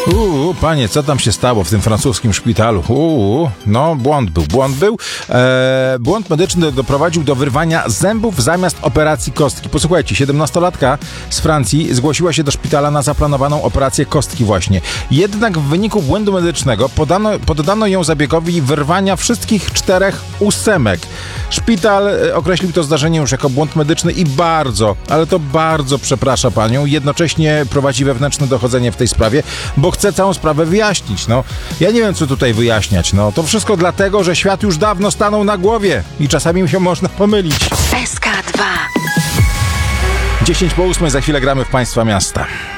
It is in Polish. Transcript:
Panie, co tam się stało w tym francuskim szpitalu? No, błąd był. Błąd medyczny doprowadził do wyrwania zębów zamiast operacji kostki. Posłuchajcie, 17-latka z Francji zgłosiła się do szpitala na zaplanowaną operację kostki właśnie. Jednak w wyniku błędu medycznego poddano ją zabiegowi wyrwania wszystkich 4 ósemek. Szpital określił to zdarzenie już jako błąd medyczny i bardzo, ale to bardzo przeprasza panią. Jednocześnie prowadzi wewnętrzne dochodzenie w tej sprawie, bo chce całą sprawę wyjaśnić. No, ja nie wiem, co tutaj wyjaśniać. No, to wszystko dlatego, że świat już dawno stanął na głowie i czasami się można pomylić. SK2 10:08, za chwilę gramy w Państwa Miasta.